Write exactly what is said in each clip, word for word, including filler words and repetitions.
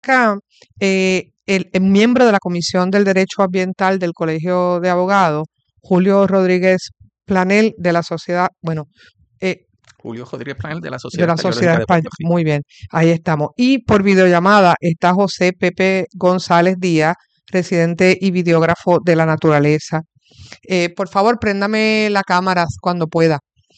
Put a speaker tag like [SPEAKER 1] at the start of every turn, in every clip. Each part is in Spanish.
[SPEAKER 1] acá eh, el, el miembro de la Comisión del Derecho Ambiental del Colegio de Abogados, Julio Rodríguez Planel, de la sociedad, bueno, eh,
[SPEAKER 2] Julio Rodríguez Planel de la
[SPEAKER 1] de
[SPEAKER 2] Sociedad
[SPEAKER 1] la
[SPEAKER 2] Española
[SPEAKER 1] Sociedad
[SPEAKER 2] de Puerto
[SPEAKER 1] Española.
[SPEAKER 2] Rico.
[SPEAKER 1] Muy bien, ahí estamos. Y por videollamada está José Pepe González Díaz, residente y videógrafo de la naturaleza. Eh, por favor, préndame la cámara cuando pueda.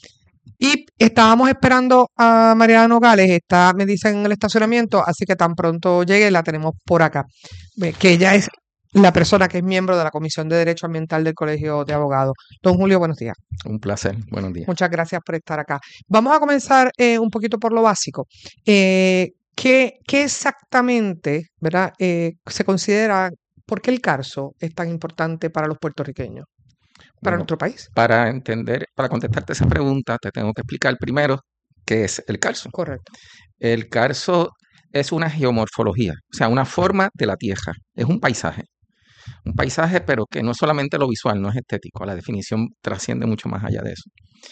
[SPEAKER 1] Y estábamos esperando a Mariana Nogales, está, me dicen, en el estacionamiento, así que tan pronto llegue la tenemos por acá. Ve, Que ella es la persona que es miembro de la Comisión de Derecho Ambiental del Colegio de Abogados. Don Julio, buenos días.
[SPEAKER 2] Un placer. Buenos días.
[SPEAKER 1] Muchas gracias por estar acá. Vamos a comenzar eh, un poquito por lo básico. Eh, ¿qué, qué exactamente, verdad, eh, se considera, por qué el Carso es tan importante para los puertorriqueños, para
[SPEAKER 2] Bueno,
[SPEAKER 1] nuestro país?
[SPEAKER 2] para entender, para contestarte esa pregunta, te tengo que explicar primero qué es el carso.
[SPEAKER 1] Correcto.
[SPEAKER 2] El carso es una geomorfología, o sea, una forma de la tierra. Es un paisaje. Un paisaje, pero que no es solamente lo visual, no es estético. La definición trasciende mucho más allá de eso.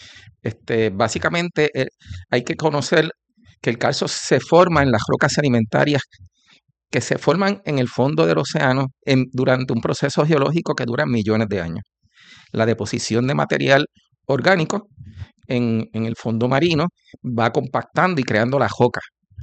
[SPEAKER 2] Este, básicamente, eh, hay que conocer que el carso se forma en las rocas sedimentarias que se forman en el fondo del océano en- durante un proceso geológico que dura millones de años. La deposición de material orgánico en, en el fondo marino va compactando y creando la roca,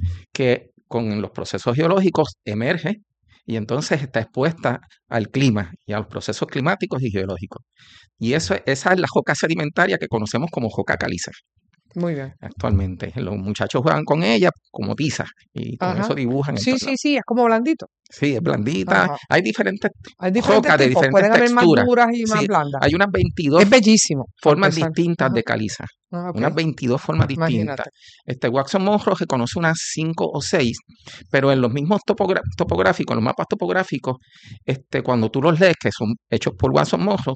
[SPEAKER 2] que con los procesos geológicos emerge y entonces está expuesta al clima y a los procesos climáticos y geológicos. Y eso, esa es la roca sedimentaria que conocemos como roca caliza
[SPEAKER 1] Muy bien.
[SPEAKER 2] actualmente. Los muchachos juegan con ella como tiza y con
[SPEAKER 1] Ajá.
[SPEAKER 2] eso dibujan en
[SPEAKER 1] Sí,
[SPEAKER 2] todos
[SPEAKER 1] sí,
[SPEAKER 2] lados.
[SPEAKER 1] sí, es como blandito.
[SPEAKER 2] Sí, es blandita.
[SPEAKER 1] Ajá.
[SPEAKER 2] Hay diferentes
[SPEAKER 1] Hay diferentes
[SPEAKER 2] rocas de
[SPEAKER 1] tipos,
[SPEAKER 2] diferentes
[SPEAKER 1] pueden haber más
[SPEAKER 2] texturas.
[SPEAKER 1] duras y más
[SPEAKER 2] Sí,
[SPEAKER 1] blandas.
[SPEAKER 2] hay unas veintidós
[SPEAKER 1] Es bellísimo, para
[SPEAKER 2] formas
[SPEAKER 1] empezar.
[SPEAKER 2] distintas
[SPEAKER 1] Ajá.
[SPEAKER 2] de caliza.
[SPEAKER 1] Ah, ok.
[SPEAKER 2] Unas veintidós formas distintas.
[SPEAKER 1] Imagínate.
[SPEAKER 2] Este Watson Monroe reconoce unas cinco o seis, pero en los mismos topogra- topográficos, en los mapas topográficos, este, cuando tú los lees, que son hechos por Watson Monroe,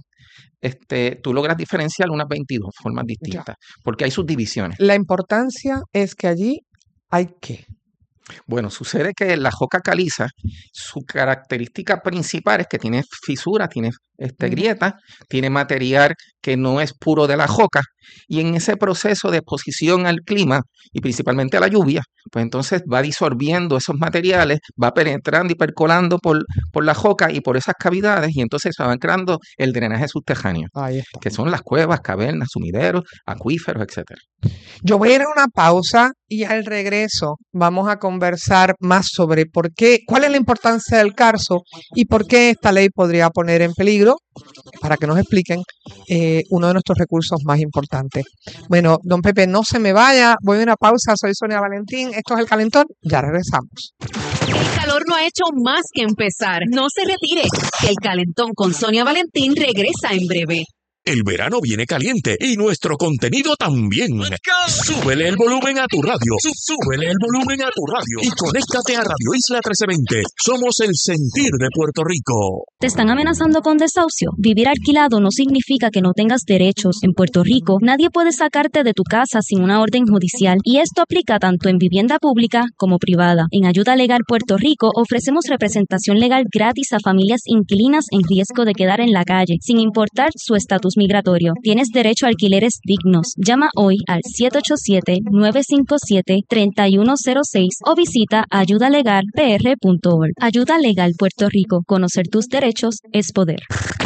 [SPEAKER 2] este, tú logras diferenciar unas veintidós formas
[SPEAKER 1] Ya.
[SPEAKER 2] distintas, porque hay subdivisiones.
[SPEAKER 1] La importancia es que allí hay que.
[SPEAKER 2] Bueno, sucede que la roca caliza, su característica principal es que tiene fisuras, tiene este,
[SPEAKER 1] Ujú.
[SPEAKER 2] grietas, tiene material que no es puro de la roca, y en ese proceso de exposición al clima y principalmente a la lluvia, pues entonces va disolviendo esos materiales, va penetrando y percolando por, por la roca y por esas cavidades, y entonces se van creando el drenaje subterráneo,
[SPEAKER 1] Ahí está.
[SPEAKER 2] que son las cuevas, cavernas, sumideros, acuíferos, etcétera.
[SPEAKER 1] Yo voy a ir a una pausa y al regreso vamos a conversar más sobre por qué, cuál es la importancia del Carso y por qué esta ley podría poner en peligro, para que nos expliquen, eh, uno de nuestros recursos más importantes. Bueno, don Pepe, no se me vaya, voy a una pausa, soy Sonia Valentín, esto es El Calentón, ya regresamos.
[SPEAKER 3] El calor no ha hecho más que empezar. No se retire, que El Calentón con Sonia Valentín regresa en breve.
[SPEAKER 4] El verano viene caliente y nuestro contenido también. Súbele el volumen a tu radio. Súbele el volumen a tu radio. Y conéctate a Radio Isla trece veinte. Somos el sentir de Puerto Rico.
[SPEAKER 5] ¿Te están amenazando con desahucio? Vivir alquilado no significa que no tengas derechos. En Puerto Rico, nadie puede sacarte de tu casa sin una orden judicial. Y esto aplica tanto en vivienda pública como privada. En Ayuda Legal Puerto Rico ofrecemos representación legal gratis a familias inquilinas en riesgo de quedar en la calle, sin importar su estatus migratorio. Tienes derecho a alquileres dignos. Llama hoy al siete ocho siete, nueve cinco siete, tres uno cero seis o visita ayuda legal p r punto org. Ayuda Legal Puerto Rico. Conocer tus derechos es poder.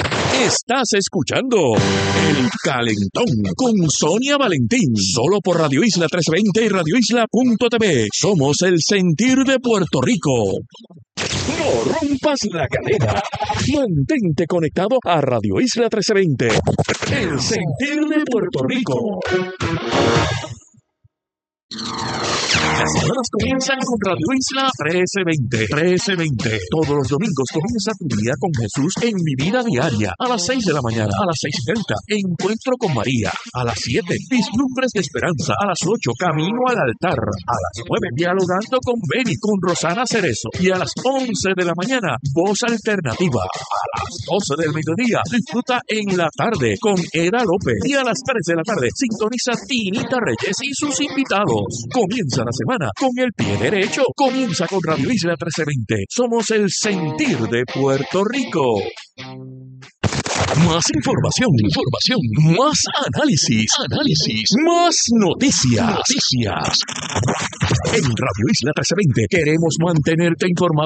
[SPEAKER 4] Estás escuchando El Calentón con Sonia Valentín. Solo por Radio Isla trescientos veinte y radio isla punto t v. Somos el sentir de Puerto Rico. No rompas la cadena. Mantente conectado a Radio Isla trescientos veinte. El sentir de Puerto Rico. Las semanas comienzan con Radio Isla trece veinte. trece veinte. Todos los domingos comienza tu día con Jesús en Mi Vida Diaria. A las seis de la mañana, a las seis y treinta, Encuentro con María. A las siete, Vislumbres de Esperanza. A las ocho, Camino al Altar. A las nueve, Dialogando con Beni, con Rosana Cerezo. Y a las once de la mañana, Voz Alternativa. A las doce del mediodía, disfruta En la Tarde con Eda López. Y a las tres de la tarde, sintoniza Tinita Reyes y sus invitados. Comienza la semana con el pie derecho. Comienza con Radio Isla trece veinte. Somos el sentir de Puerto Rico. Más información, información, más análisis, análisis, más noticias, noticias. En Radio Isla trece veinte queremos mantenerte informado